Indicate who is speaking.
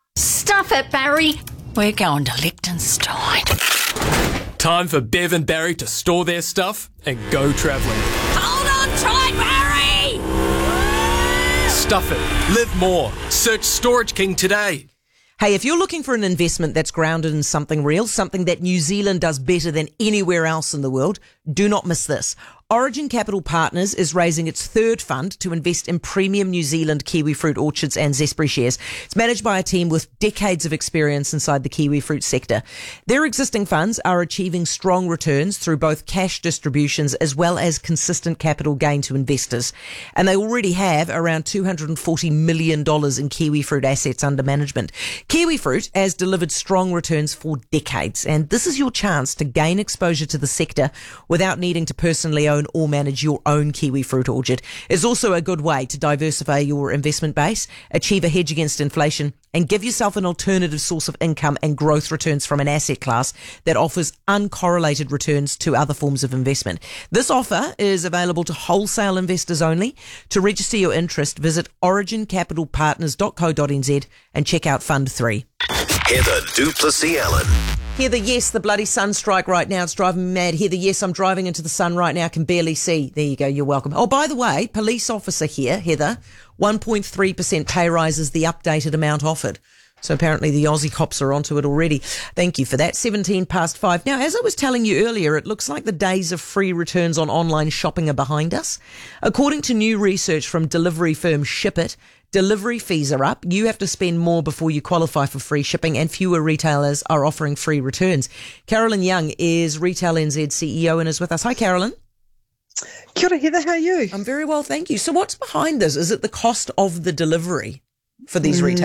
Speaker 1: Stuff it, Barry. We're going to Liechtenstein.
Speaker 2: Time for Bev and Barry to store their stuff and go travelling.
Speaker 1: Hold on tight, Barry!
Speaker 2: Stuff it. Live more. Search Storage King today.
Speaker 3: Hey, if you're looking for an investment that's grounded in something real, something that New Zealand does better than anywhere else in the world, do not miss this. Origin Capital Partners is raising its third fund to invest in premium New Zealand kiwi fruit orchards and zespri shares. It's managed by a team with decades of experience inside the kiwi fruit sector. Their existing funds are achieving strong returns through both cash distributions as well as consistent capital gain to investors. And they already have around $240 million in kiwi fruit assets under management. Kiwi fruit has delivered strong returns for decades, and this is your chance to gain exposure to the sector without needing to personally own or manage your own kiwi fruit orchard. It's also a good way to diversify your investment base, achieve a hedge against inflation, and give yourself an alternative source of income and growth returns from an asset class that offers uncorrelated returns to other forms of investment. This offer is available to wholesale investors only. To register your interest, visit origincapitalpartners.co.nz and check out Fund 3.
Speaker 4: Heather du Plessis-Allen.
Speaker 3: Heather, yes, the bloody sunstrike right now. It's driving me mad. Heather, yes, I'm driving into the sun right now. I can barely see. There you go. You're welcome. Oh, by the way, police officer here, Heather, 1.3% pay rise is the updated amount offered. So apparently the Aussie cops are onto it already. Thank you for that. 5:17. Now, as I was telling you earlier, it looks like the days of free returns on online shopping are behind us. According to new research from delivery firm ShipIt, delivery fees are up. You have to spend more before you qualify for free shipping, and fewer retailers are offering free returns. Carolyn Young is Retail NZ CEO and is with us. Hi, Carolyn.
Speaker 5: Kia ora, Heather. How are you?
Speaker 3: I'm very well, thank you. So what's behind this? Is it the cost of the delivery for these retailers?